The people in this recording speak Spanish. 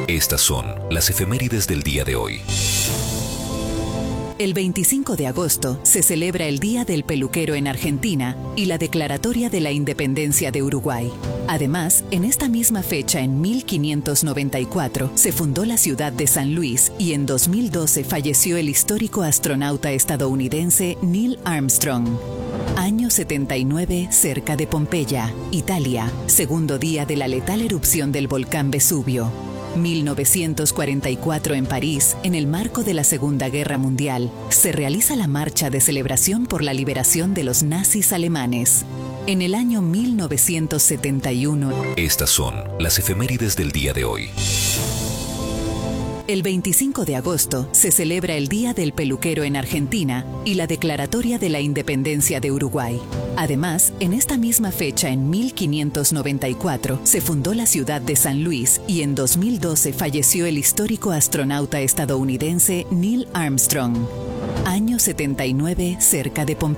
Estas son las efemérides del día de hoy. El 25 de agosto se celebra el Día del Peluquero en Argentina y la Declaratoria de la Independencia de Uruguay. Además, en esta misma fecha, en 1594, se fundó la ciudad de San Luis y en 2012 falleció el histórico astronauta estadounidense Neil Armstrong. Año 79, cerca de Pompeya, Italia, segundo día de la letal erupción del volcán Vesubio. 1944 en París, en el marco de la Segunda Guerra Mundial, se realiza la marcha de celebración por la liberación de los nazis alemanes. En el año 1971... Estas son las efemérides del día de hoy. El 25 de agosto se celebra el Día del Peluquero en Argentina y la Declaratoria de la Independencia de Uruguay. Además, en esta misma fecha, en 1594, se fundó la ciudad de San Luis y en 2012 falleció el histórico astronauta estadounidense Neil Armstrong. Año 79, cerca de Pompeya.